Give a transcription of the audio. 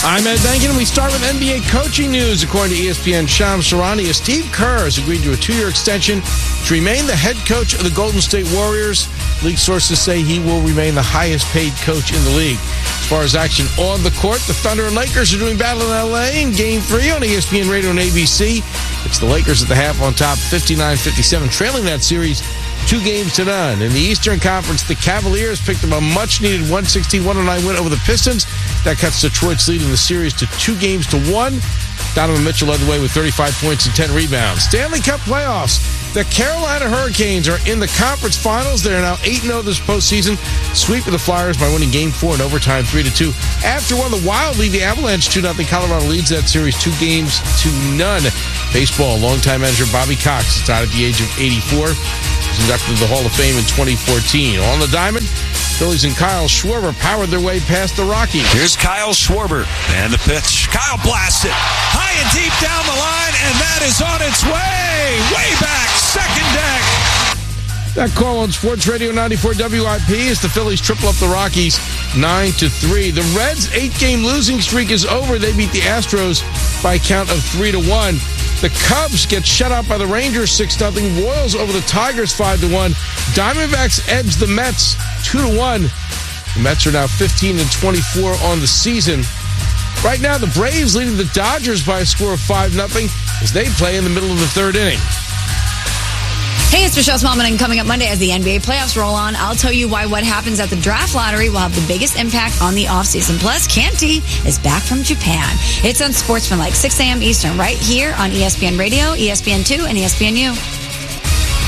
I'm Ed Bankin, and we start with NBA coaching news. According to ESPN Shams Charania, Steve Kerr has agreed to a 2-year extension to remain the head coach of the Golden State Warriors. League sources say he will remain the highest paid coach in the league. As far as action on the court, the Thunder and Lakers are doing battle in L.A. in Game 3 on ESPN Radio and ABC. It's the Lakers at the half on top, 59-57, trailing that series 2-0. In the Eastern Conference, the Cavaliers picked up a much-needed 116-109 win over the Pistons. That cuts Detroit's lead in the series to 2-1. Donovan Mitchell led the way with 35 points and 10 rebounds. Stanley Cup playoffs. The Carolina Hurricanes are in the conference finals. They are now 8-0 this postseason. Sweep of the Flyers by winning Game 4 in overtime 3-2. After one, the Wild lead the Avalanche 2-0. Colorado leads that series 2-0. Baseball, longtime manager Bobby Cox is out at the age of 84. He's inducted to the Hall of Fame in 2014. On the diamond, Phillies and Kyle Schwarber powered their way past the Rockies. Here's Kyle Schwarber. And the pitch. Kyle blasts it. High and deep down the line, and that is on its way back, second deck. That call on Sports Radio 94 WIP is the Phillies triple up the Rockies 9-3. The Reds' 8-game losing streak is over. They beat the Astros by a count of 3-1. The Cubs get shut out by the Rangers 6-0. Royals over the Tigers 5-1. Diamondbacks edge the Mets 2-1. The Mets are now 15-24 on the season. Right now, the Braves leading the Dodgers by a score of 5-0 as they play in the middle of the third inning. Hey, it's Michelle Smallman, and coming up Monday as the NBA playoffs roll on, I'll tell you why what happens at the draft lottery will have the biggest impact on the offseason. Plus, Canty is back from Japan. It's Unsportsmanlike, 6 a.m. Eastern, right here on ESPN Radio, ESPN2, and ESPNU.